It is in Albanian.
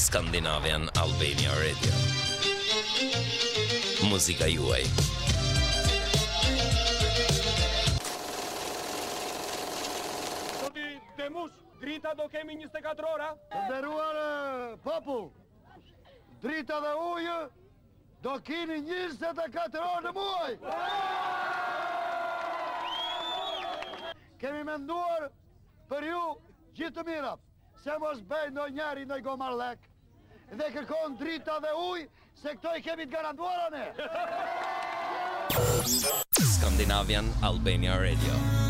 Scandinavian Albania Radio. Muzika juaj. Demush, drita do kemi 24 ora? Të nderuar popull, drita dhe ujë do kini 24 orë në muaj. Kemi menduar për ju gjithë të mirat, se mos bëj në njeri në gomarlek, dhe kërkon drita dhe ujë, se këto i kemi të garantuar ne. Scandinavian Albania Radio.